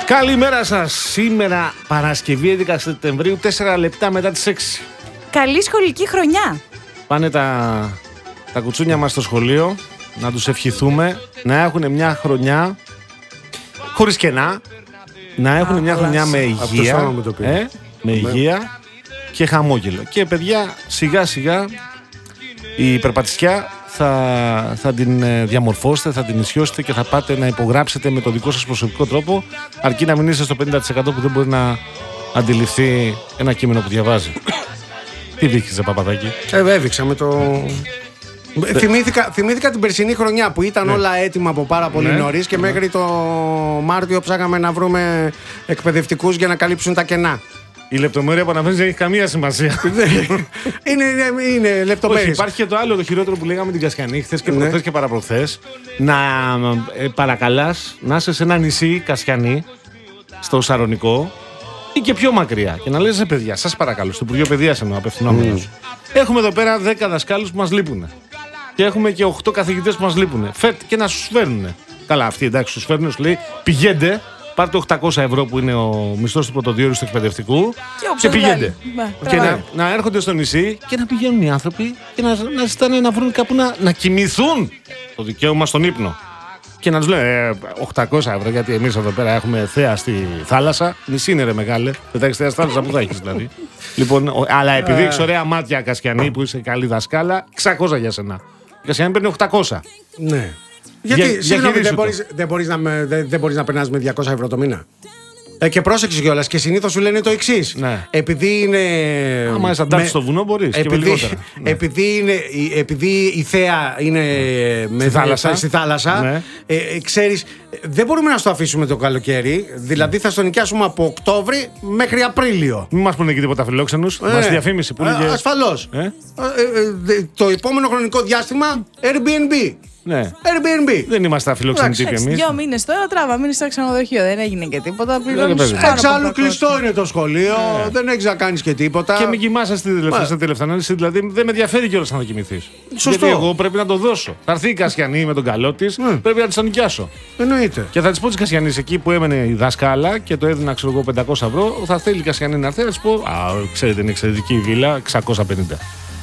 Καλημέρα σας. Σήμερα Παρασκευή 11 Σεπτεμβρίου, 4 λεπτά μετά τις 6. Καλή σχολική χρονιά. Πάνε τα κουτσούνια μας στο σχολείο, να τους ευχηθούμε να έχουν μια χρονιά χωρίς κενά, να έχουν μια χρονιά με υγεία, με υγεία και χαμόγελο. Και παιδιά, σιγά σιγά η περπατησιά θα την διαμορφώσετε, θα την ισιώσετε και θα πάτε να υπογράψετε με το δικό σας προσωπικό τρόπο, αρκεί να μην είστε στο 50% που δεν μπορεί να αντιληφθεί ένα κείμενο που διαβάζει. Τι δείχνεις, Παπαδάκη? Έδειξα με το... Θυμήθηκα την περσινή χρονιά που ήταν όλα έτοιμα από πάρα πολύ νωρίς και μέχρι το Μάρτιο ψάγαμε να βρούμε εκπαιδευτικούς για να καλύψουν τα κενά. Η λεπτομέρεια που αναφέρεις δεν έχει καμία σημασία. Είναι λεπτομέρειες. Όχι, υπάρχει και το άλλο, το χειρότερο που λέγαμε την Κασιανή χθες και προχθές και παραπροχθές. Να παρακαλάς να είσαι σε ένα νησί Κασιανή, στο Σαρονικό ή και πιο μακριά. Και να λες, παιδιά, σας παρακαλώ, στο Υπουργείο Παιδείας εννοώ, απευθυνόμενος. Έχουμε εδώ πέρα 10 δασκάλους που μας λείπουν. Και έχουμε και 8 καθηγητές που μας λείπουν. Και να σου φέρνουν. Καλά, αυτοί εντάξει, σου φέρνουν, σου λέει, πηγαίνετε. Πάρτε 800 ευρώ που είναι ο μισθός του πρωτοδιορίου του εκπαιδευτικού και πηγαίνετε. Και να έρχονται στο νησί και να πηγαίνουν οι άνθρωποι και να ζητάνε να βρουν κάπου να κοιμηθούν. Το δικαίωμα στον ύπνο. Και να τους λένε 800 ευρώ, γιατί εμείς εδώ πέρα έχουμε θέα στη θάλασσα. Νησί είναι, ρε μεγάλε. Δεν θα έχεις θέα στη θάλασσα, που θα έχεις δηλαδή. Λοιπόν, αλλά επειδή έχεις ωραία μάτια, Κασιανή, που είσαι καλή δασκάλα, 600 για σένα. Η Κασιανή παίρνει 800. Ναι. Γιατί συγγνώμη, δεν μπορείς να περνάς με 200 ευρώ το μήνα. Και πρόσεξε κιόλας, και συνήθως σου λένε το εξής. Ναι. Επειδή είναι. Άμα είσαι αντάξει στο βουνό, μπορείς. Επειδή η θέα είναι στη θάλασσα, ναι. Ξέρεις, δεν μπορούμε να στο αφήσουμε το καλοκαίρι. Δηλαδή θα στο νοικιάσουμε από Οκτώβρη μέχρι Απρίλιο. Μην μας πούνε και τίποτα φιλόξενους. Μας διαφήμιση που λέγε. Ασφαλώς. Το επόμενο χρονικό διάστημα Airbnb. Ναι. Airbnb. Δεν είμαστε αφιλόξενοι τύποι εμείς. 2 μήνες τώρα τράβα, μείνεις στο ξενοδοχείο. Δεν έγινε και τίποτα. Εξάλλου κλειστό είναι το σχολείο. Δεν έχεις να κάνεις και τίποτα. Και μην κοιμάσαι στην τελευταία ανάλυση. Δηλαδή δεν με ενδιαφέρει κιόλας να κοιμηθείς. Σωστό. Γιατί εγώ πρέπει να το δώσω. Θα έρθει η Κασιανή με τον καλό της, πρέπει να της το νοικιάσω. Εννοείται. Και θα της πω της Κασιανής εκεί που έμενε η δασκάλα και το έδινα, ξέρω εγώ, 500 ευρώ. Θα θέλει η Κασιανή να έρθει, θα της πω, ξέρετε, είναι εξαιρετική η βίλα, 650.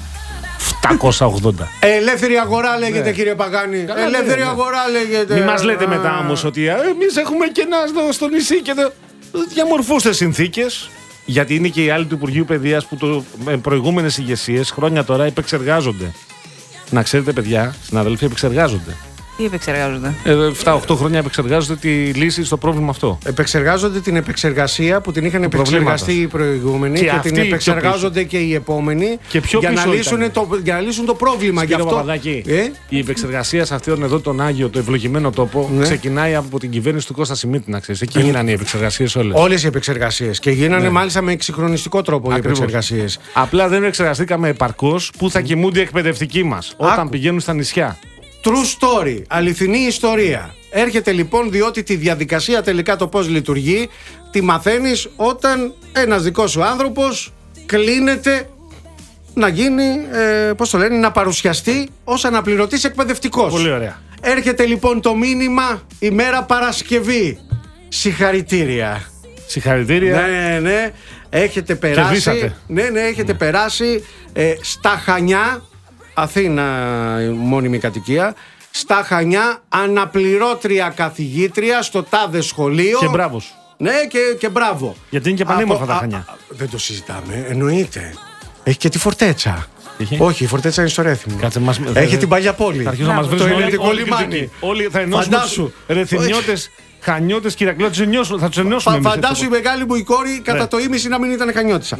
780. Ελεύθερη αγορά λέγεται, κύριε Παγάνη. Ελεύθερη αγορά λέγεται. Μην μας λέτε μετά όμως ότι εμείς έχουμε κενά στο νησί και διαμορφώστε συνθήκες. Γιατί είναι και οι άλλοι του Υπουργείου Παιδείας που με προηγούμενες ηγεσίες χρόνια τώρα επεξεργάζονται. Να ξέρετε, παιδιά, συναδελφοί, επεξεργάζονται. Τι επεξεργάζονται? 7-8 χρόνια επεξεργάζονται τη λύση στο πρόβλημα αυτό. Επεξεργάζονται την επεξεργασία που την είχαν επεξεργαστεί οι προηγούμενοι και την επεξεργάζονται και οι επόμενοι για να λύσουν το πρόβλημα. Γι' αυτό η επεξεργασία σε αυτόν εδώ τον Άγιο, το ευλογημένο τόπο, ξεκινάει από την κυβέρνηση του Κώστα Σιμίτη, να ξέρεις. Εκεί γίνανε οι επεξεργασίες όλες. Όλες οι εξυγχρονιστικές και γίνανε μάλιστα με εξυγχρονιστικό τρόπο οι επεξεργασίες. Απλά δεν επεξεργαστήκαμε επαρκώς που θα κοιμούνται οι εκπαιδευτικοί μας όταν πηγαίνουν στα νησιά. True story, αληθινή ιστορία. Έρχεται λοιπόν διότι τη διαδικασία τελικά το πώς λειτουργεί τη μαθαίνεις όταν ένας δικός σου άνθρωπος κλείνεται να γίνει, να παρουσιαστεί ως αναπληρωτής εκπαιδευτικός. Πολύ ωραία. Έρχεται λοιπόν το μήνυμα ημέρα Παρασκευή. Συγχαρητήρια. Συγχαρητήρια. Ναι. Έχετε περάσει. Έχετε περάσει στα Χανιά. Αθήνα, μόνιμη κατοικία. Στα Χανιά, αναπληρώτρια καθηγήτρια στο τάδε σχολείο. Και μπράβο σου. Ναι, και μπράβο. Γιατί είναι και πανέμορφα τα Χανιά. Δεν το συζητάμε, εννοείται. Έχει και τη Φορτέτσα. Όχι, η Φορτέτσα είναι στο Ρέθυμνο. Έχει την Παλιά Πόλη. Θα αρχίσουν να μας βρουν ελληνικό λιμάνι. Όλοι θα ενώσουν Ρεθυμνιώτες, Χανιώτες, Κυρακλώτες, θα τους ενώσουμε. Φαντάσου η μεγάλη μου η κόρη κατά το ίμιση να μην ήταν Χανιώτισσα.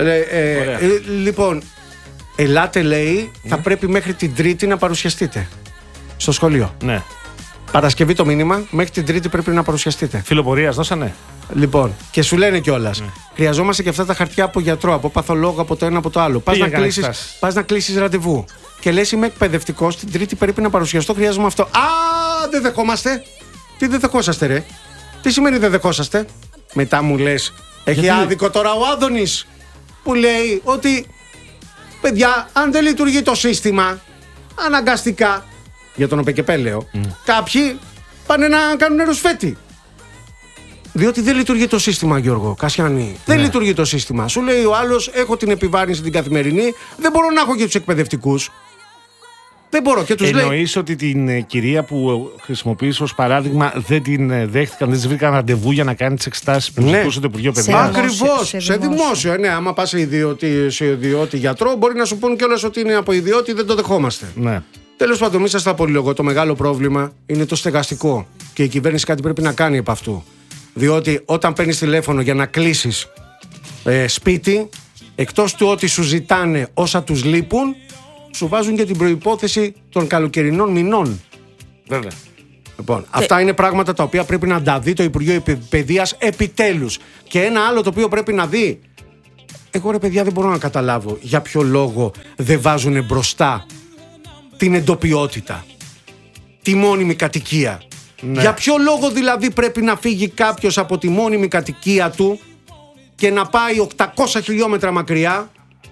Λοιπόν. Ελάτε, λέει, θα πρέπει μέχρι την Τρίτη να παρουσιαστείτε στο σχολείο. Ναι. Παρασκευή το μήνυμα, μέχρι την Τρίτη πρέπει να παρουσιαστείτε. Φιλοπορίας δώσανε. Λοιπόν, και σου λένε κιόλας, χρειαζόμαστε και αυτά τα χαρτιά από γιατρό, από παθολόγο, από το ένα από το άλλο. Πας να κλείσεις ραντεβού. Και λες, είμαι εκπαιδευτικός, την Τρίτη πρέπει να παρουσιαστώ, χρειάζομαι αυτό. Δεν δεχόμαστε. Τι δεν δεχόσαστε, ρε? Τι σημαίνει δεν δεχόσαστε? Μετά μου λες, έχει άδικο τώρα ο Άδωνης που λέει ότι. Παιδιά, αν δεν λειτουργεί το σύστημα, αναγκαστικά, για τον ΟΠΕΚΕΠΕ λέω, κάποιοι πάνε να κάνουν ρουσφέτη. Διότι δεν λειτουργεί το σύστημα, Γιώργο Κασιανή. Δεν λειτουργεί το σύστημα. Σου λέει ο άλλος, έχω την επιβάρυνση την καθημερινή, δεν μπορώ να έχω και τους εκπαιδευτικούς. Δεν μπορώ και τους λέει. Εννοείς ότι την κυρία που χρησιμοποιείς ως παράδειγμα δεν την δέχτηκαν, δεν της βρήκαν ραντεβού για να κάνει τις εξετάσεις που ζητούσε το Υπουργείο Παιδείας? Ακριβώς, σε δημόσιο. Ναι, άμα πας σε ιδιώτη γιατρό, μπορεί να σου πούν κιόλας ότι είναι από ιδιώτη, δεν το δεχόμαστε. Ναι. Τέλος πάντων, μην σας τα πολυλογώ. Το μεγάλο πρόβλημα είναι το στεγαστικό. Και η κυβέρνηση κάτι πρέπει να κάνει επ' αυτού. Διότι όταν παίρνεις τηλέφωνο για να κλείσεις σπίτι, εκτός του ότι σου ζητάνε όσα τους λείπουν, σου βάζουν και την προϋπόθεση των καλοκαιρινών μηνών. Βέβαια. Λοιπόν, αυτά είναι πράγματα τα οποία πρέπει να τα δει το Υπουργείο Παιδείας επιτέλους. Και ένα άλλο το οποίο πρέπει να δει. Εγώ ρε παιδιά δεν μπορώ να καταλάβω για ποιο λόγο δεν βάζουν μπροστά την εντοπιότητα, τη μόνιμη κατοικία. Ναι. Για ποιο λόγο δηλαδή πρέπει να φύγει κάποιος από τη μόνιμη κατοικία του και να πάει 800 χιλιόμετρα μακριά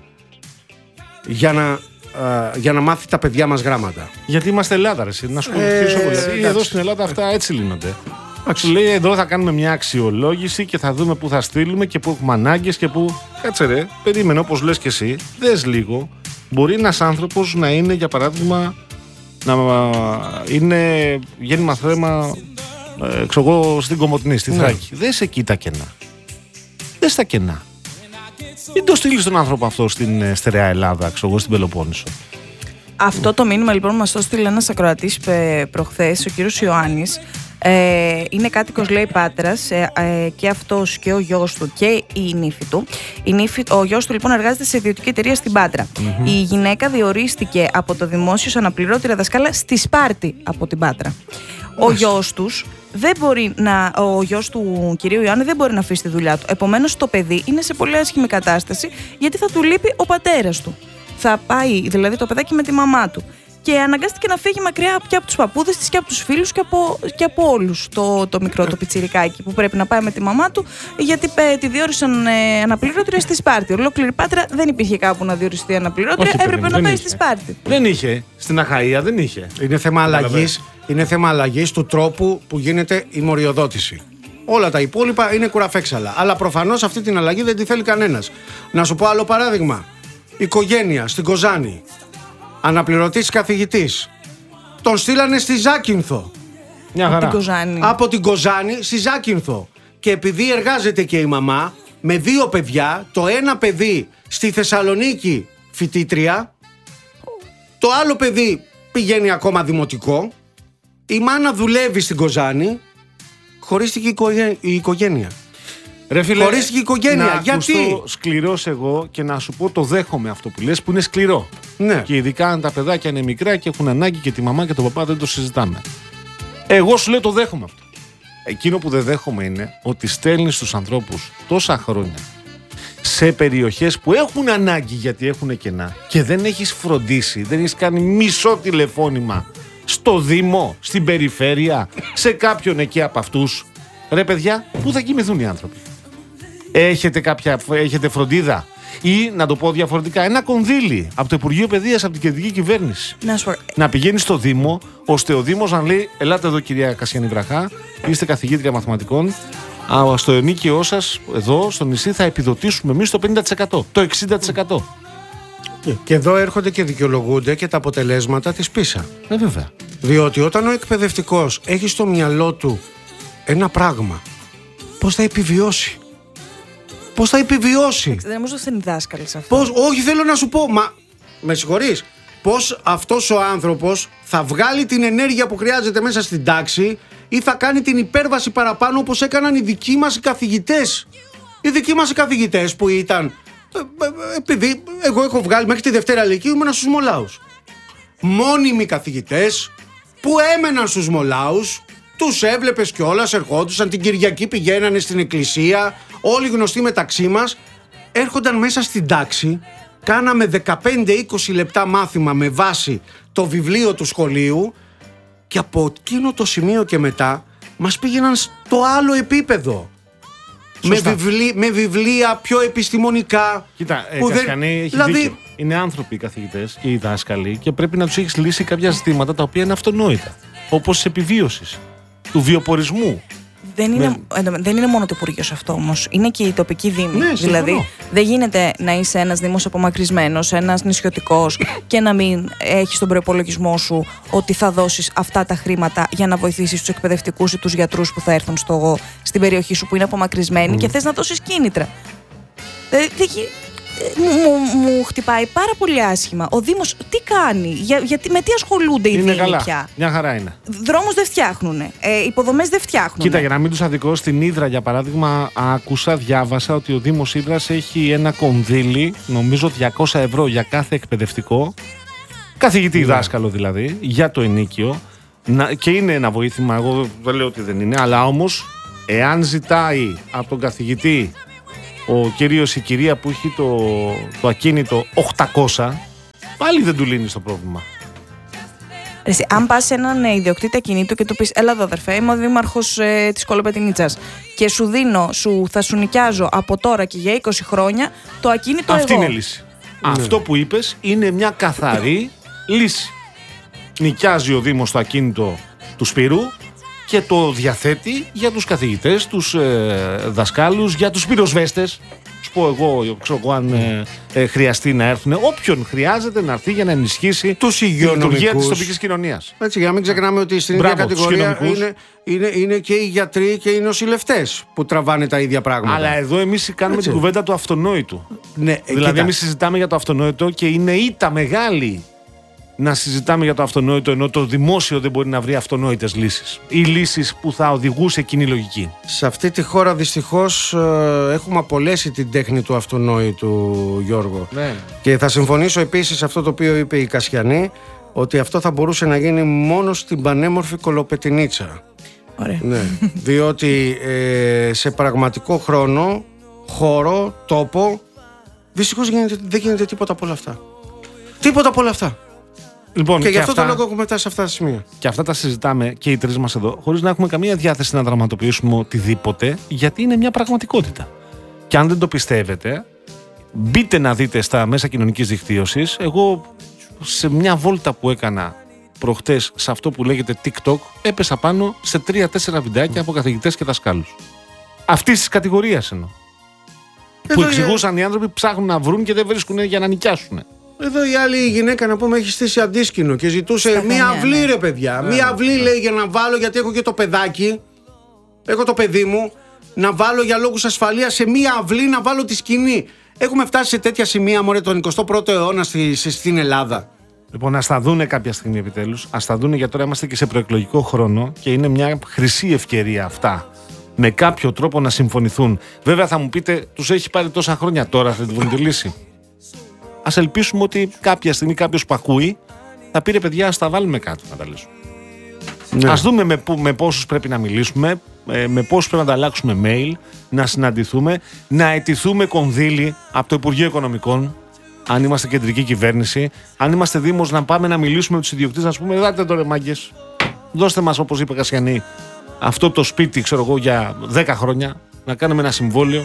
για να μάθει τα παιδιά μας γράμματα? Γιατί είμαστε Ελλάδα, ρε. Να σου πω γιατί εδώ στην Ελλάδα αυτά έτσι λύνονται. Σου λέει εδώ θα κάνουμε μια αξιολόγηση και θα δούμε πού θα στείλουμε και πού έχουμε ανάγκες και πού. Κάτσε ρε, περίμενε όπως λες και εσύ, δες λίγο. Μπορεί ένας άνθρωπος να είναι, για παράδειγμα, να είναι γέννημα θέμα, στην Κομοτηνή, στη Θράκη. Δες εκεί τα κενά. Δες τα κενά. Μην το στείλεις τον άνθρωπο αυτό στην στερεά Ελλάδα, στην Πελοπόννησο. Αυτό το μήνυμα λοιπόν μας το στείλε ένας ακροατής προχθές, ο κύριος Ιωάννης. Είναι κάτοικος, λέει, Πάτρας, και αυτός και ο γιος του και η νύφη του. Ο γιος του λοιπόν εργάζεται σε ιδιωτική εταιρεία στην Πάτρα. Η γυναίκα διορίστηκε από το δημόσιο σαν αναπληρώτρια δασκάλα στη Σπάρτη από την Πάτρα. Ο γιος του κυρίου Ιωάννη δεν μπορεί να αφήσει τη δουλειά του. Επομένως το παιδί είναι σε πολύ άσχημη κατάσταση, γιατί θα του λείπει ο πατέρας του. Θα πάει δηλαδή το παιδάκι με τη μαμά του. Και αναγκάστηκε να φύγει μακριά και από τους παππούδες της και από τους φίλους και από όλους το μικρό το πιτσιρικάκι που πρέπει να πάει με τη μαμά του, γιατί τη διόρισαν αναπληρώτρια στη Σπάρτη. Ολόκληρη Πάτρα δεν υπήρχε κάπου να διοριστεί αναπληρώτρια, έπρεπε να πάει στη Σπάρτη. Δεν είχε. Στην Αχαΐα δεν είχε. Είναι θέμα αλλαγής του τρόπου που γίνεται η μοριοδότηση. Όλα τα υπόλοιπα είναι κουραφέξαλα. Αλλά προφανώς αυτή την αλλαγή δεν τη θέλει κανένας. Να σου πω άλλο παράδειγμα. Οικογένεια στην Κοζάνη. Αναπληρωτής καθηγητής. Τον στείλανε στη Ζάκυνθο. Μια χαρά. Από την Κοζάνη στη Ζάκυνθο. Και επειδή εργάζεται και η μαμά με 2 παιδιά, το ένα παιδί στη Θεσσαλονίκη φοιτήτρια, το άλλο παιδί πηγαίνει ακόμα δημοτικό, η μάνα δουλεύει στην Κοζάνη, χωρίστηκε η οικογένεια. Ρε φίλε, χωρίστηκε η οικογένεια. Να γιατί? ακουστώ σκληρός εγώ και να σου πω το δέχομαι αυτό που λες, που είναι σκληρό. Ναι. Και ειδικά αν τα παιδάκια είναι μικρά και έχουν ανάγκη και τη μαμά και τον παπά, δεν το συζητάμε. Εγώ σου λέω το δέχομαι αυτό. Εκείνο που δεν δέχομαι είναι ότι στέλνεις τους ανθρώπους τόσα χρόνια σε περιοχές που έχουν ανάγκη γιατί έχουν κενά και δεν έχεις φροντίσει, δεν έχεις κάνει μισό τηλεφώνημα στο Δήμο, στην περιφέρεια, σε κάποιον εκεί από αυτούς. Ρε παιδιά, πού θα κοιμηθούν οι άνθρωποι? Έχετε φροντίδα? Ή να το πω διαφορετικά, ένα κονδύλι από το Υπουργείο Παιδείας, από την κεντρική κυβέρνηση. Να πηγαίνει στο Δήμο, ώστε ο Δήμος να λέει: ελάτε εδώ, κυρία Κασιανή Βραχά, είστε καθηγήτρια μαθηματικών. Στο ενίκαιό σας, εδώ στο νησί, θα επιδοτήσουμε εμείς το 50%, το 60%. Και εδώ έρχονται και δικαιολογούνται και τα αποτελέσματα της PISA. Βέβαια. Διότι όταν ο εκπαιδευτικός έχει στο μυαλό του ένα πράγμα, πώς θα επιβιώσει? Πώς θα επιβιώσει? Δεν νομίζω ότι είναι δάσκαλοι σε αυτό. Όχι, θέλω να σου πω, με συγχωρείς, πώς αυτός ο άνθρωπος θα βγάλει την ενέργεια που χρειάζεται μέσα στην τάξη ή θα κάνει την υπέρβαση παραπάνω όπως έκαναν οι δικοί μας οι καθηγητές. Οι δικοί μας οι καθηγητές που ήταν, επειδή εγώ έχω βγάλει μέχρι τη Δευτέρα Λυκείου, ήμουνα στους Μολάους. Μόνιμοι καθηγητές που έμεναν στους Μολάους. Τους έβλεπες κιόλας, ερχόντουσαν την Κυριακή, πηγαίνανε στην εκκλησία, όλοι γνωστοί μεταξύ μας, έρχονταν μέσα στην τάξη, κάναμε 15-20 λεπτά μάθημα με βάση το βιβλίο του σχολείου και από εκείνο το σημείο και μετά μας πήγαιναν στο άλλο επίπεδο. Με βιβλία πιο επιστημονικά. Κοίτα, Κασιανή έχει δίκιο. Είναι άνθρωποι οι καθηγητές και οι δάσκαλοι και πρέπει να τους έχεις λύσει κάποια ζητήματα τα οποία είναι αυτονόητα. Όπως της επιβίωσης, του βιοπορισμού. Δεν είναι μόνο το Υπουργείο αυτό όμως. Είναι και η τοπική δήμη. Ναι, δηλαδή, δεν γίνεται να είσαι ένας δήμος απομακρυσμένος, ένας νησιωτικός και να μην έχεις τον προϋπολογισμό σου ότι θα δώσεις αυτά τα χρήματα για να βοηθήσεις τους εκπαιδευτικούς ή τους γιατρούς που θα έρθουν στην περιοχή σου που είναι απομακρυσμένοι και θες να δώσεις κίνητρα. Μου χτυπάει πάρα πολύ άσχημα. Ο Δήμος τι κάνει, με τι ασχολούνται οι Δήμοι πια. Μια χαρά είναι. Δρόμους δεν φτιάχνουν, υποδομές δεν φτιάχνουν. Κοίτα, για να μην τους αδικώ, στην Ύδρα για παράδειγμα, διάβασα ότι ο Δήμος Ύδρας έχει ένα κονδύλι, νομίζω 200 ευρώ για κάθε εκπαιδευτικό, καθηγητή δάσκαλο δηλαδή, για το ενίκιο. Και είναι ένα βοήθημα, εγώ δεν λέω ότι δεν είναι, αλλά όμως εάν ζητάει από τον καθηγητή ο κυρίως η κυρία που έχει το ακίνητο 800, πάλι δεν του λύνει το πρόβλημα. Εσύ, αν πας σε έναν ιδιοκτήτη ακινήτου και του πεις έλα εδώ αδερφέ, είμαι ο δήμαρχος της Κολοπετρινίτσας και θα σου νοικιάζω από τώρα και για 20 χρόνια το ακίνητο αυτή εγώ. Είναι λύση. Αυτό που είπες είναι μια καθαρή λύση. Νοικιάζει ο Δήμος το ακίνητο του Σπύρου και το διαθέτει για τους καθηγητές, τους δασκάλους, για τους πυροσβέστες. Σου πω εγώ, αν χρειαστεί να έρθουν, όποιον χρειάζεται να έρθει για να ενισχύσει τη λειτουργία της τοπικής κοινωνίας. Έτσι, για να μην ξεχνάμε ότι στην ίδια κατηγορία είναι και οι γιατροί και οι νοσηλευτές που τραβάνε τα ίδια πράγματα. Αλλά εδώ εμείς κάνουμε την κουβέντα του αυτονόητου. Ναι, δηλαδή, εμείς συζητάμε για το αυτονόητο και είναι ήττα μεγάλη να συζητάμε για το αυτονόητο, ενώ το δημόσιο δεν μπορεί να βρει αυτονόητες λύσεις ή λύσεις που θα οδηγούσε κοινή λογική. Σε αυτή τη χώρα δυστυχώς έχουμε απολέσει την τέχνη του αυτονόητου, Γιώργο. Ναι. Και θα συμφωνήσω επίσης σε αυτό το οποίο είπε η Κασιανή, ότι αυτό θα μπορούσε να γίνει μόνο στην πανέμορφη Κολοπετρινίτσα. Ωραία. Ναι. Διότι σε πραγματικό χρόνο, χώρο, τόπο, δυστυχώς δεν γίνεται τίποτα από όλα αυτά. Τίποτα από όλα αυτά. Λοιπόν, και γι' αυτό το λόγο έχουμε φτάσει σε αυτά τα σημεία. Και αυτά τα συζητάμε και οι τρεις μας εδώ, χωρίς να έχουμε καμία διάθεση να δραματοποιήσουμε οτιδήποτε, γιατί είναι μια πραγματικότητα. Και αν δεν το πιστεύετε, μπείτε να δείτε στα μέσα κοινωνικής δικτύωσης. Εγώ σε μια βόλτα που έκανα προχτές σε αυτό που λέγεται TikTok, έπεσα πάνω σε 3-4 βιντεάκια από καθηγητές και δασκάλους. Αυτής της κατηγορίας εννοώ. Που εξηγούσαν οι άνθρωποι ψάχνουν να βρουν και δεν βρίσκουν για να νοικιάσουν. Εδώ η άλλη γυναίκα, να πούμε, έχει στήσει αντίσκηνο και ζητούσε μία αυλή, ρε παιδιά. Μία αυλή, λέει, για να βάλω, γιατί έχω και το παιδάκι. Έχω το παιδί μου. Να βάλω για λόγους ασφαλείας σε μία αυλή να βάλω τη σκηνή. Έχουμε φτάσει σε τέτοια σημεία, μωρέ, τον 21ο αιώνα στην Ελλάδα. Λοιπόν, ας τα δούνε κάποια στιγμή επιτέλους. Ας τα δούνε, γιατί τώρα είμαστε και σε προεκλογικό χρόνο και είναι μια χρυσή ευκαιρία αυτά. Με κάποιο τρόπο να συμφωνηθούν. Βέβαια, θα μου πείτε, τους έχει πάρει τόσα χρόνια, τώρα θα τη βρουν τη λύση. Ας ελπίσουμε ότι κάποια στιγμή κάποιος που ακούει θα πει, ρε παιδιά, ας τα βάλουμε κάτω να τα λύσουμε. Ναι. Ας δούμε με πόσους πρέπει να μιλήσουμε, με πόσους πρέπει να ανταλλάξουμε mail, να συναντηθούμε, να αιτηθούμε κονδύλι από το Υπουργείο Οικονομικών, αν είμαστε κεντρική κυβέρνηση, αν είμαστε Δήμος, να πάμε να μιλήσουμε με τους ιδιοκτήτες, να πούμε, δάτε τώρα μάγκες, δώστε μας, όπως είπε Κασιανή, αυτό το σπίτι, ξέρω εγώ, για 10 χρόνια, να κάνουμε ένα συμβόλαιο.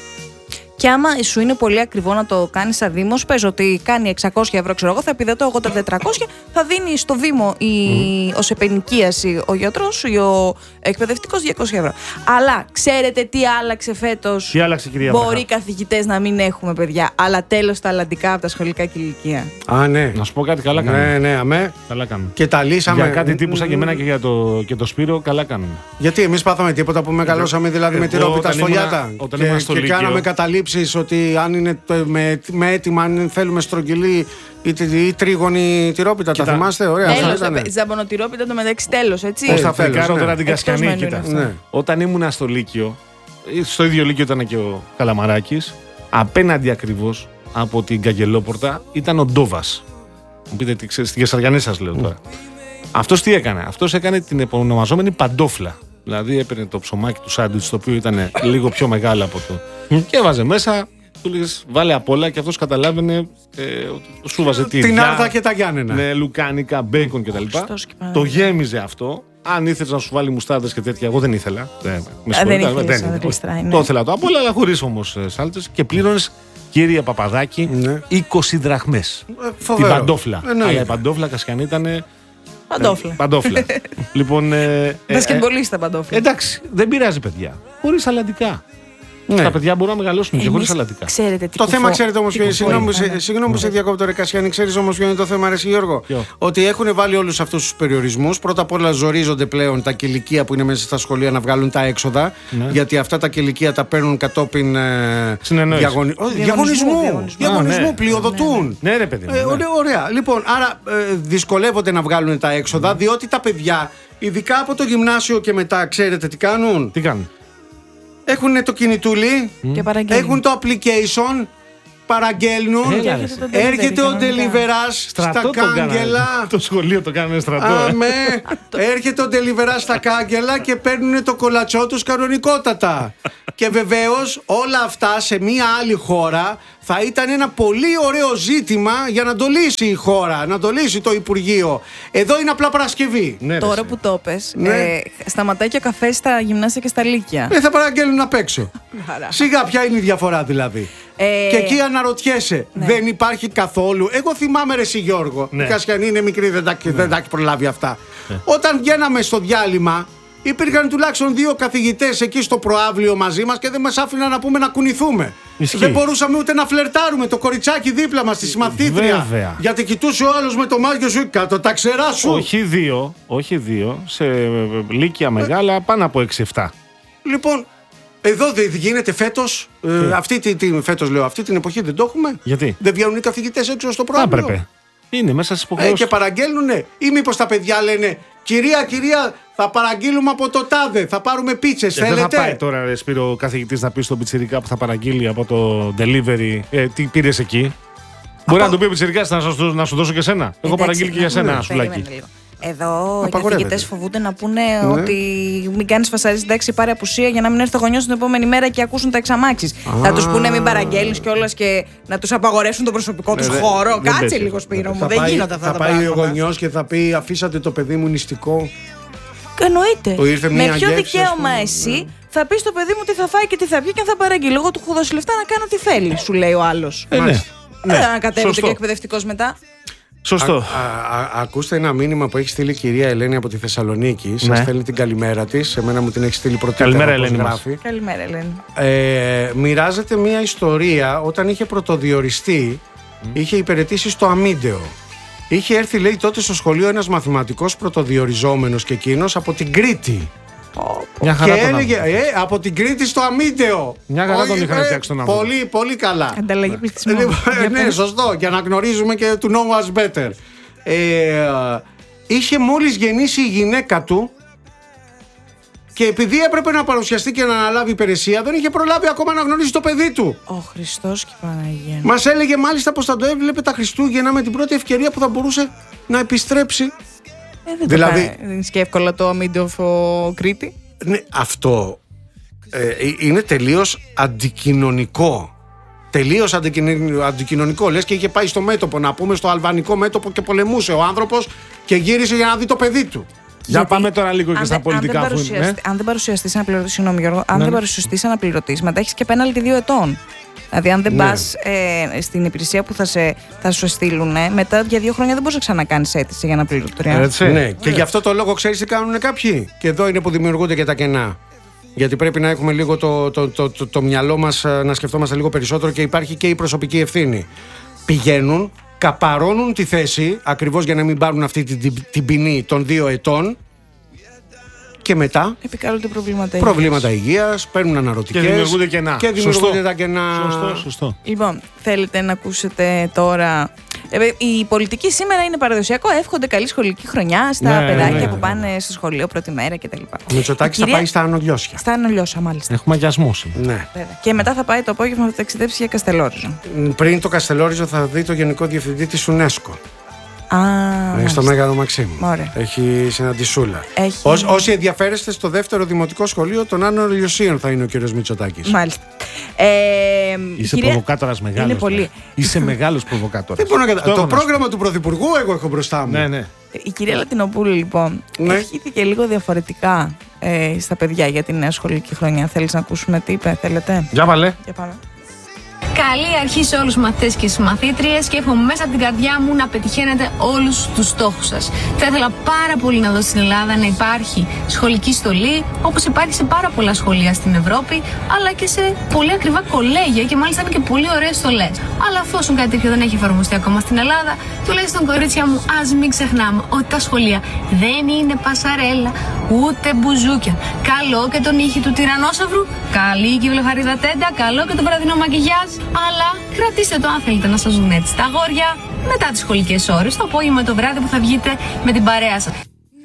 Και άμα σου είναι πολύ ακριβό να το κάνεις σαν Δήμος, πες ότι κάνει 600 ευρώ, ξέρω εγώ, θα επιδοτώ εγώ τα 400, θα δίνει στο Δήμο ως επενοικίαση ο γιατρός ή ο εκπαιδευτικός 200 ευρώ. Αλλά ξέρετε τι άλλαξε φέτος? Τι άλλαξε, κυρία Μπορεί Μαχά? Καθηγητές να μην έχουμε, παιδιά, αλλά τέλος τα αλλαντικά από τα σχολικά και ηλικία. Α, ναι. Να σου πω κάτι, καλά κάνουμε. Ναι, αμέ. Καλά κάνουμε. Και τα λύσαμε. Για κάτι τύπου σαν και εμένα και το Σπύρο, καλά κάνουμε. Γιατί εμείς πάθαμε τίποτα που μεγαλώσαμε, δηλαδή με τυρόπιτα στολιάτα. Και κάναμε καταλήψεις ότι αν είναι με έτοιμα, αν θέλουμε στρογγυλή ή τρίγωνη τυρόπιτα. Τα θυμάστε, ωραία. Ζαμπονοτυρόπιτα το μεταξύ, τέλος, έτσι. Πώς θα φρικάρω τώρα την Κασιανή, κοίτα. Ναι. Όταν ήμουν στο Λύκειο, στο ίδιο Λύκειο ήταν και ο Καλαμαράκης, απέναντι ακριβώς από την Καγκελόπορτα ήταν ο Ντόβας. Μου πείτε τι ξέρεις, στη Γεσαριανή σας λέω τώρα. Αυτός τι έκανε? Αυτός έκανε την επωνομαζόμενη παντόφλα. Δηλαδή έπαιρνε το ψωμάκι του σάντουιτς, το οποίο ήταν λίγο πιο μεγάλο από το. Και έβαζε μέσα, του λέγες βάλε απ' όλα, και αυτός καταλάβαινε ότι σου βάζε την άρδα και τα Γιάννενα. Ναι, λουκάνικα, μπέικον κτλ. Το γέμιζε αυτό. Αν ήθελες να σου βάλει μουστάδες και τέτοια, εγώ δεν ήθελα. Το ήθελα το απ' όλα, αλλά χωρίς όμως σάλτσες. Και πλήρωνες, κύριε Παπαδάκη, 20 δραχμές. Την παντόφλα. Αλλά η παντόφλα, Κασιανή, ήταν Παντόφλα. Λοιπόν. Μπασκετμπολίστα παντόφλα. Εντάξει, δεν πειράζει, παιδιά. Χωρίς αλλαντικά. Ναι. Τα παιδιά μπορούν να μεγαλώσουν και χωρίς αλλαντικά. Το θέμα, ξέρετε όμως, συγγνώμη που σε διακόπτω, ρε Κασιάνη, ξέρεις όμως ποιο είναι το θέμα, ρε Γιώργο? Ότι έχουν βάλει όλους αυτούς τους περιορισμούς. Πρώτα απ' όλα, ζορίζονται πλέον τα κηλικεία που είναι μέσα στα σχολεία να βγάλουν τα έξοδα. Ναι. Γιατί αυτά τα κηλικεία τα παίρνουν κατόπιν διαγωνισμού, πλειοδοτούν. Ναι, ρε παιδί. Ωραία. Λοιπόν, άρα δυσκολεύονται να βγάλουν τα έξοδα, διότι τα παιδιά, ειδικά από το γυμνάσιο και μετά, ξέρετε τι κάνουν? Τι κάνουν? Έχουν το κινητούλι, έχουν το application, παραγγέλνουν, έρχεται ο Deliverás στα κάγκελα. Το σχολείο το κάνουν στρατό. Έρχεται ο Deliverás στα κάγκελα και παίρνουν το κολατσό τους κανονικότατα. Και βεβαίως όλα αυτά σε μία άλλη χώρα θα ήταν ένα πολύ ωραίο ζήτημα για να το λύσει η χώρα, να το λύσει το Υπουργείο. Εδώ είναι απλά Παρασκευή. Ναι, τώρα που το πες, σταματάει και ο καφές στα γυμνάσια και στα λύκεια. Θα παραγγέλνουν απ' έξω. Σιγά, ποια είναι η διαφορά δηλαδή? Και εκεί αναρωτιέσαι, δεν υπάρχει καθόλου. Εγώ θυμάμαι, ρε εσύ Γιώργο, η Κασιανή είναι μικρή, δεν τα έχει προλάβει αυτά. Όταν βγαίναμε στο διάλειμμα, υπήρχαν τουλάχιστον 2 καθηγητές εκεί στο προαύλιο μαζί μας και δεν μας άφηναν να πούμε να κουνηθούμε. Δεν μπορούσαμε ούτε να φλερτάρουμε το κοριτσάκι δίπλα μας, τη συμμαθήτρια. Γιατί κοιτούσε ο άλλος με το μάγιο σου κάτω τα ξερά σου. Όχι δύο, σε λύκεια μεγάλα πάνω από 6-7. Λοιπόν, εδώ δεν γίνεται φέτος, αυτή την εποχή δεν το έχουμε. Γιατί? Δεν βγαίνουν οι καθηγητές έξω στο προαύλιο? Θα έπρεπε. Είναι μέσα στις υποχρεώσεις. Και παραγγέλνουνε. Ή μήπως τα παιδιά λένε, κυρία, θα παραγγείλουμε από το τάδε, θα πάρουμε πίτσες, θέλετε? Δεν θα πάει τώρα, ρε Σπύρο, ο καθηγητής να πει στον πιτσιρικά που θα παραγγείλει από το delivery, τι πήρες εκεί? Μπορεί να του πει ο πιτσιρικάς, να σου δώσω και σένα. Εγώ παραγγείλει και για σένα ένα σουλάκι. Εδώ οι καθηγητές φοβούνται να πούνε ότι μην κάνεις φασαρίες, εντάξει, πάρε απουσία για να μην έρθει ο γονιός την επόμενη μέρα και ακούσουν τα εξαμάξεις. Θα τους πούνε μην παραγγέλνεις κιόλας και να τους απαγορεύσουν τον προσωπικό τους χώρο. Κάτσε λίγο, Σπύρο μου, δεν γίνονται αυτά τα πράγματα. Θα πάει ο γονιός και θα πει, αφήσατε το παιδί μου νηστικό. Εννοείται. Με ποιο δικαίωμα εσύ θα πει στο παιδί μου τι θα φάει και τι θα πιει και αν θα παραγγείλει? Εγώ του έχω δώσει λεφτά να κάνω τι θέλει, σου λέει ο άλλος. Δεν ανακατεύεται και εκπαιδευτικός μετά. Σωστό. Ακούστε ένα μήνυμα που έχει στείλει η κυρία Ελένη από τη Θεσσαλονίκη. Σας στέλνει την καλημέρα της. Εμένα μου την έχει στείλει πρωτήτερα. Καλημέρα, Ελένη. Καλημέρα, Ελένη. Μοιράζεται μια ιστορία όταν είχε πρωτοδιοριστεί, είχε υπηρετήσει στο Αμίντεο. Είχε έρθει, λέει, τότε στο σχολείο ένας μαθηματικός πρωτοδιοριζόμενος και εκείνος από την Κρήτη. Μια χαρά και έλεγε, από την Κρήτη στο Αμίντεο. Μια χαρά τον είχαν φτιάξει τον άνθρωπο. Πολύ, πολύ καλά. Ανταλλαγή πληθυσμού. Ναι, σωστό. Για να γνωρίζουμε και to know us better. Είχε μόλις γεννήσει η γυναίκα του και επειδή έπρεπε να παρουσιαστεί και να αναλάβει υπηρεσία, δεν είχε προλάβει ακόμα να γνωρίζει το παιδί του. Ο Χριστός και η Παναγία. Μας έλεγε μάλιστα πως θα το έβλεπε τα Χριστούγεννα με την πρώτη ευκαιρία που θα μπορούσε να επιστρέψει. Δηλαδή, δεν είναι και εύκολα το Αμίντεο Κρήτη. Ναι, αυτό είναι τελείως αντικοινωνικό. Τελείως αντικοινωνικό. Λες και είχε πάει στο μέτωπο, να πούμε στο αλβανικό μέτωπο, και πολεμούσε ο άνθρωπος και γύρισε για να δει το παιδί του. Για πάμε τώρα λίγο και στα πολιτικά. Αν δεν παρουσιαστείς αναπληρωτής, συγγνώμη Γιώργο, αν δεν παρουσιαστείς αναπληρωτής, μετά έχεις και πέναλτι 2 ετών. Δηλαδή, αν δεν πας στην υπηρεσία που θα σου στείλουν, μετά για 2 χρόνια δεν μπορείς να ξανακάνεις αίτηση για αναπληρωτρία. Ναι, και γι' αυτό το λόγο ξέρεις τι κάνουν κάποιοι. Και εδώ είναι που δημιουργούνται και τα κενά. Γιατί πρέπει να έχουμε λίγο το μυαλό μας, να σκεφτόμαστε λίγο περισσότερο και υπάρχει και η προσωπική ευθύνη. Πηγαίνουν, καπαρώνουν τη θέση, ακριβώς για να μην πάρουν αυτή την ποινή των 2 ετών. Και μετά επικαλούνται προβλήματα υγείας, παίρνουν αναρωτικές. Και δημιουργούνται κενά. Και δημιουργούνται τα κενά. Σωστό. Λοιπόν, θέλετε να ακούσετε τώρα. Η πολιτική σήμερα είναι παραδοσιακό. Εύχονται καλή σχολική χρονιά στα παιδάκια που πάνε στο σχολείο πρώτη μέρα κτλ. Ο Μητσοτάκης θα πάει στα Ανολιώσια. Στα Ανολιώσια, μάλιστα. Έχουμε αγιασμό. Ναι. Και μετά θα πάει το απόγευμα, θα ταξιδέψει για Καστελόριζο. Πριν το Καστελόριζο θα δει το Γενικό Διευθυντή της UNESCO. Στο Μέγαρο Μαξίμου. Έχει συναντησούλα. Όσοι ενδιαφέρεστε, στο δεύτερο δημοτικό σχολείο των Άνω Λιωσίων θα είναι ο κύριος Μητσοτάκης. Μάλιστα. Είσαι προβοκάτορας μεγάλος. Είναι πολύ. Είσαι μεγάλος προβοκάτορας. Το πρόγραμμα του Πρωθυπουργού εγώ έχω μπροστά μου. Ναι. Η κυρία Λατινοπούλου, λοιπόν, ευχήθηκε λίγο διαφορετικά στα παιδιά για την νέα σχολική χρονιά. Θέλεις να ακούσουμε τι είπε, θέλετε? Για βάλε. Για πάμε. Καλή αρχή σε όλους τους μαθητές και τις μαθήτριες και εύχομαι μέσα από την καρδιά μου να πετυχαίνετε όλους τους στόχους σας. Θα ήθελα πάρα πολύ να δω στην Ελλάδα να υπάρχει σχολική στολή, όπως υπάρχει σε πάρα πολλά σχολεία στην Ευρώπη, αλλά και σε πολύ ακριβά κολέγια και μάλιστα είναι και πολύ ωραίες στολές. Αλλά εφόσον κάτι τέτοιο δεν έχει εφαρμοστεί ακόμα στην Ελλάδα, τουλάχιστον κορίτσια μου, ας μην ξεχνάμε ότι τα σχολεία δεν είναι πασαρέλα, ούτε μπουζούκια. Καλό και τον ήχη του τυρανόσαυρου, καλή και η βλεφαρίδα τέντα, καλό και το βραδινό μακιγιάζ. Αλλά κρατήστε το αν θέλετε να σας δουν έτσι τα αγόρια μετά τις σχολικές ώρες, το απόγευμα το βράδυ που θα βγείτε με την παρέα σας.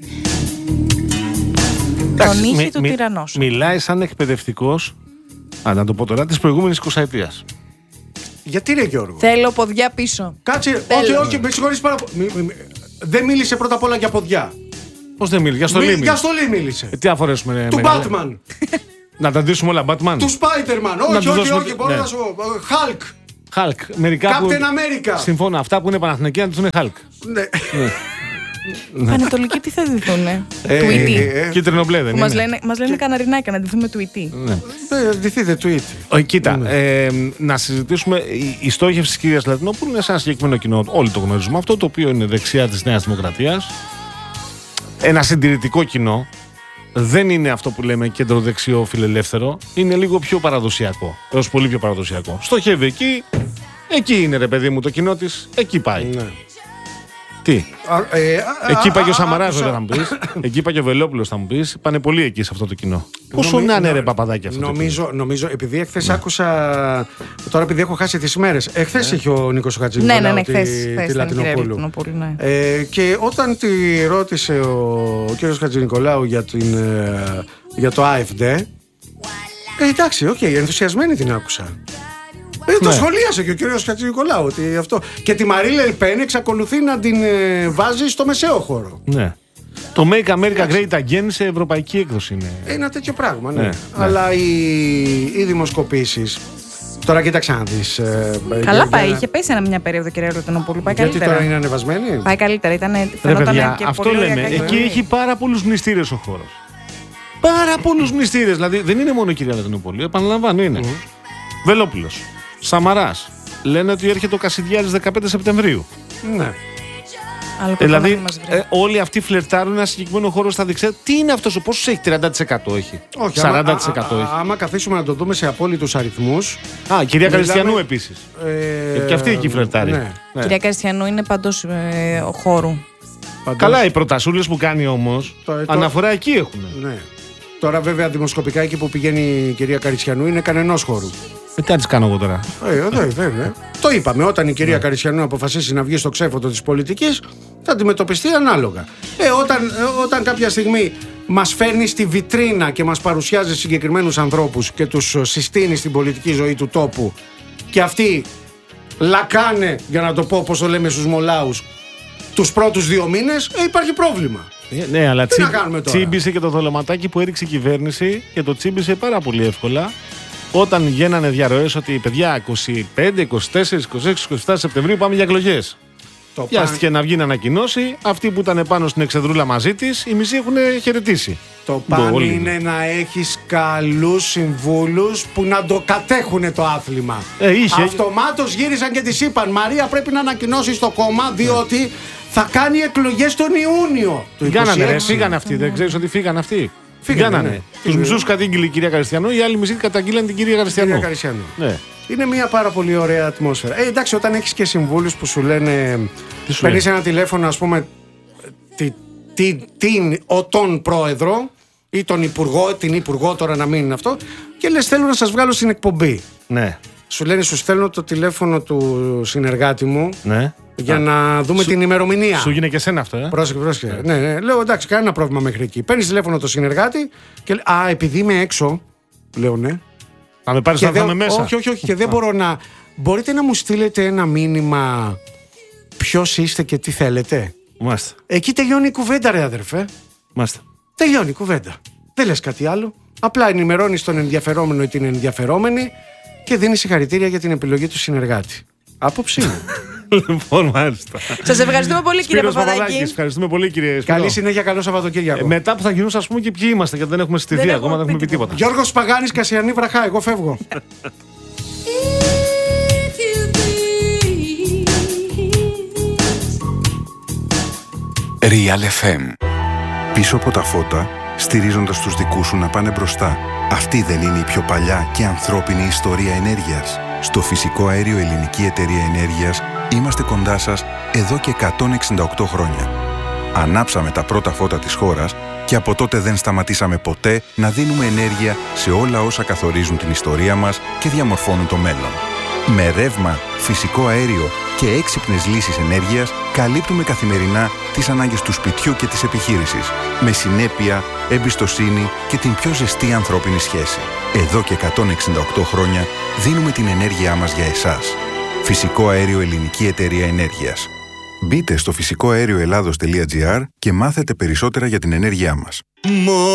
Τον ήχη του τυρανόσαυρου. Μιλάει σαν εκπαιδευτικός, να το πω τώρα, της προηγούμενης 20ετίας. Γιατί ρε Γιώργο? Θέλω ποδιά πίσω. Κάτσε, όχι, με συγχωρείς πάρα πολύ. Δεν μίλησε πρώτα απ' όλα για ποδιά. Πώς δεν μίλησε, για στολή. Για στολή μίλησε. Τι αφορέσουμε, του Batman. Να τα ντύσουμε όλα Batman. Του Spider-Man. Όχι, μπορώ να σου πω. Hulk. Hulk. Μερικά Captain America. Συμφωνώ. Αυτά που είναι Παναθηναϊκοί να ντύσουν Hulk. Ναι. Πανετολικοί τι θα ντυθούνε? Tweety. Κίτρινο μπλε δεν είναι? Μας λένε καναρινάκια να ντυθούμε Tweety. Ντυθείτε Tweety. Κοίτα, να συζητήσουμε. Η στόχευση της κυρίας Λατινόπουλου είναι σε ένα συγκεκριμένο κοινό. Όλοι το γνωρίζουμε αυτό, το οποίο είναι δεξιά της Νέας Δημοκρατίας. Ένα συντηρητικό κοινό. Δεν είναι αυτό που λέμε κεντροδεξιό φιλελεύθερο. Είναι λίγο πιο παραδοσιακό. Έως πολύ πιο παραδοσιακό. Στοχεύει εκεί. Εκεί είναι ρε παιδί μου το κοινό της. Εκεί πάει. Ναι. Τι. Εκεί πάει και ο Σαμαράς, θα μου πεις. Εκεί πάει και ο Βελόπουλος, θα μου πεις. Πάνε πολύ εκεί σε αυτό το κοινό. Πόσο να είναι ρε παπαδάκι αυτό? Νομίζω, επειδή εχθές άκουσα. Τώρα, επειδή έχω χάσει τις ημέρες. Εχθές είχε ο Νίκος Χατζηνικολάου τη Λατινοπούλου. Και όταν τη ρώτησε ο κύριος Χατζηνικολάου για το AfD. Εντάξει, ενθουσιασμένη την άκουσα. Το σχολίασε και ο κύριος Χατζηνικολάου ότι αυτό. Και τη Μαρή Λε Πεν εξακολουθεί να την βάζει στο μεσαίο χώρο. Ναι. Το Make America Great Again σε ευρωπαϊκή έκδοση είναι. Ένα τέτοιο πράγμα, ναι. Αλλά οι δημοσκοπήσεις. Τώρα κοίταξε να δεις. Καλά πάει, είχε πέσει μια περίοδο κυρία Λατινοπούλου. Πάει καλύτερα. Γιατί τώρα είναι ανεβασμένη? Πάει καλύτερα, αυτό λέμε. Εκεί έχει πάρα πολλούς μνηστήρες ο χώρος. Πάρα πολλούς μνηστήρες. Δηλαδή δεν είναι μόνο η κυρία Λατινοπούλου, επαναλαμβάνω είναι. Βελόπουλος. Σαμαράς. Λένε ότι έρχεται ο Κασιδιάρης 15 Σεπτεμβρίου. Ναι. Δηλαδή όλοι αυτοί φλερτάρουν ένα συγκεκριμένο χώρο στα δεξιά. Τι είναι αυτός, πόσο έχει? 30% έχει? Όχι, 40% έχει. Άμα καθίσουμε να το δούμε σε απόλυτους αριθμούς. Η κυρία Καριστιανού επίσης. Και αυτή εκεί φλερτάρει. Ναι. Κυρία Καριστιανού είναι παντός χώρου. Καλά, οι προτασούλες που κάνει όμως αναφορά εκεί έχουν. Ναι. Τώρα βέβαια δημοσκοπικά εκεί που πηγαίνει η κυρία Καριστιανού είναι κανενός χώρου. Τι να τις κάνω εγώ τώρα? Το είπαμε, όταν η κυρία Καριστιανού αποφασίσει να βγει στο ξέφωτο της πολιτικής, θα αντιμετωπιστεί ανάλογα. Όταν κάποια στιγμή μας φέρνει στη βιτρίνα και μας παρουσιάζει συγκεκριμένους ανθρώπους και τους συστήνει στην πολιτική ζωή του τόπου και αυτοί λακάνε, για να το πω όπως το λέμε στους μολάους, τους πρώτους 2 μήνες, υπάρχει πρόβλημα. Ναι, αλλά τσίμπησε και το δολωματάκι που έριξε η κυβέρνηση και το τσίμπησε πάρα πολύ εύκολα. Όταν γίνανε διαρροές ότι παιδιά 25, 24, 26, 27 Σεπτεμβρίου πάμε για εκλογές. Πιάστηκε να βγει να ανακοινώσει. Αυτοί που ήταν πάνω στην εξεδρούλα μαζί της, οι μισοί έχουν χαιρετήσει. Το παν είναι να έχεις καλούς συμβούλους που να το κατέχουν το άθλημα. Αυτομάτως γύρισαν και της είπαν: Μαρία, πρέπει να ανακοινώσεις το κόμμα, διότι θα κάνει εκλογές τον Ιούνιο. Φύγανε αυτοί, δεν ξέρεις ότι φύγανε αυτοί? Φύγανε. Τους μισούς κατήγγειλε η κυρία Καριστιανού, οι άλλοι μισοί καταγγείλαν την κυρία Καριστιανού. Ναι. Είναι μια πάρα πολύ ωραία ατμόσφαιρα. Εντάξει, όταν έχεις και συμβούλους που σου λένε. Παίρνεις ένα τηλέφωνο, ας πούμε, τον πρόεδρο ή τον υπουργό, την υπουργό, τώρα να μην είναι αυτό, και λες: θέλω να σας βγάλω στην εκπομπή. Ναι. Σου λένε: σου στέλνω το τηλέφωνο του συνεργάτη μου. Ναι. Για να δούμε την ημερομηνία. Σου γίνει και εσένα αυτό, Πρόσεχε. Ναι. Λέω: εντάξει, κανένα πρόβλημα μέχρι εκεί. Παίρνεις τηλέφωνο το συνεργάτη και λέει: επειδή είμαι έξω. Λέω: ναι. Θα με πάρεις να πάμε μέσα. Όχι. Και δεν μπορώ να. Μπορείτε να μου στείλετε ένα μήνυμα ποιος είστε και τι θέλετε? Μάλιστα. Εκεί τελειώνει η κουβέντα, ρε αδερφέ. Μάλιστα. Τελειώνει η κουβέντα. Δεν λες κάτι άλλο. Απλά ενημερώνεις τον ενδιαφερόμενο ή την ενδιαφερόμενη και δίνεις συγχαρητήρια για την επιλογή του συνεργάτη. Άποψή μου. Λοιπόν, μάλιστα. Σας ευχαριστούμε πολύ, κύριε Παπαδάκη. Ευχαριστούμε πολύ, κύριε Σπύρο. Καλή συνέχεια, καλό Σαββατοκύριακο. Μετά που θα γινούν, ας πούμε, και ποιοι είμαστε, γιατί δεν έχουμε συστηθεί ακόμα, δεν έχουμε πει τίποτα. Γιώργος Παγάνης, Κασιανή Βραχά, εγώ φεύγω. Real FM. Πίσω από τα φώτα, στηρίζοντας τους δικούς σου να πάνε μπροστά. Αυτή δεν είναι η πιο παλιά και ανθρώπινη ιστορία ενέργειας? Στο Φυσικό Αέριο Ελληνική Εταιρεία Ενέργειας είμαστε κοντά σας εδώ και 168 χρόνια. Ανάψαμε τα πρώτα φώτα της χώρας και από τότε δεν σταματήσαμε ποτέ να δίνουμε ενέργεια σε όλα όσα καθορίζουν την ιστορία μας και διαμορφώνουν το μέλλον. Με ρεύμα, φυσικό αέριο και έξυπνες λύσεις ενέργειας καλύπτουμε καθημερινά τις ανάγκες του σπιτιού και της επιχείρησης, με συνέπεια, εμπιστοσύνη και την πιο ζεστή ανθρώπινη σχέση. Εδώ και 168 χρόνια δίνουμε την ενέργειά μας για εσάς. Φυσικό Αέριο Ελληνική Εταιρεία Ενέργειας. Μπείτε στο φυσικοαέρioελλάδος.gr και μάθετε περισσότερα για την ενέργειά μας.